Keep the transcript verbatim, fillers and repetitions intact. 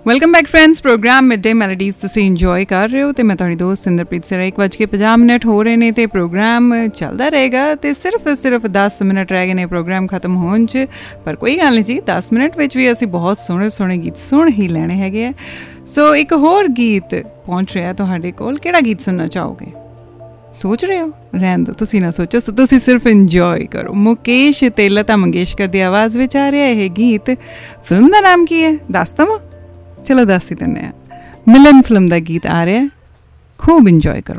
Welcome back friends, programme mid day melodies ਤੁਸੀਂ enjoy ਕਰ ਰਹੇ ਹੋ ਅਤੇ ਮੈਂ ਤੁਹਾਡੀ ਦੋਸਤ ਸਿੰਦਰਪ੍ਰੀਤ ਸਿਰਾ। ਇੱਕ ਵੱਜ ਕੇ ਪੰਜਾਹ ਮਿੰਟ ਹੋ ਰਹੇ ਨੇ ਅਤੇ ਪ੍ਰੋਗਰਾਮ ਚੱਲਦਾ ਰਹੇਗਾ ਅਤੇ ਸਿਰਫ ਸਿਰਫ ਦਸ ਮਿੰਟ ਰਹਿ ਗਏ ਨੇ ਪ੍ਰੋਗਰਾਮ ਖਤਮ ਹੋਣ 'ਚ। ਪਰ ਕੋਈ ਗੱਲ ਨਹੀਂ ਜੀ, ਦਸ ਮਿੰਟ ਵਿੱਚ ਵੀ ਅਸੀਂ ਬਹੁਤ ਸੋਹਣੇ ਸੋਹਣੇ ਗੀਤ ਸੁਣ ਹੀ ਲੈਣੇ ਹੈਗੇ ਆ। ਸੋ ਇੱਕ ਹੋਰ ਗੀਤ ਪਹੁੰਚ ਰਿਹਾ ਤੁਹਾਡੇ ਕੋਲ। ਕਿਹੜਾ ਗੀਤ ਸੁਣਨਾ ਚਾਹੋਗੇ? ਸੋਚ ਰਹੇ ਹੋ? ਰਹਿਣ ਦਿਓ, ਤੁਸੀਂ ਨਾ ਸੋਚੋ, ਤੁਸੀਂ ਸਿਰਫ ਇੰਜੋਏ ਕਰੋ। ਮੁਕੇਸ਼ ਤੇ ਲਤਾ ਮੰਗੇਸ਼ਕਰ ਦੀ ਆਵਾਜ਼ ਵਿੱਚ ਆ ਰਿਹਾ ਇਹ ਗੀਤ। ਫਿਲਮ ਦਾ ਨਾਮ ਕੀ ਹੈ ਦੱਸ ਦੇਵਾਂ? ਚਲੋ ਦੱਸ ਹੀ ਦਿੰਦੇ ਹਾਂ। ਮਿਲਨ ਫਿਲਮ ਦਾ ਗੀਤ ਆ ਰਿਹਾ, ਖੂਬ ਇੰਜੋਏ ਕਰੋ।